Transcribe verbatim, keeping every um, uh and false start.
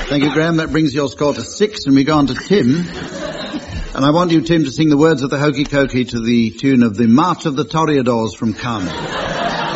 Thank you, Graham. That brings your score to six, and we go on to Tim. And I want you, Tim, to sing the words of the Hokey Cokey to the tune of the March of the Toreadors from Carmen.